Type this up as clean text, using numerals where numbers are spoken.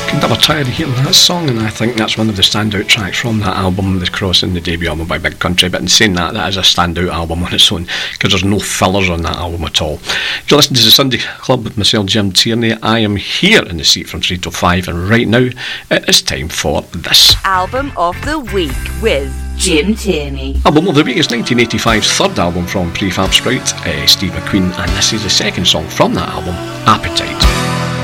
Never tired of hearing that song, and I think that's one of the standout tracks from that album, The Crossing, the debut album by Big Country. But in saying that, that is a standout album on its own, because there's no fillers on that album at all. You're listening to the Sunday Club with myself, Jim Tierney. I am here in the seat from 3 to 5, and right now it is time for this. Album of the Week with Jim Tierney. Album of the Week is 1985's third album from Prefab Sprout, Steve McQueen, and this is the second song from that album, Appetite.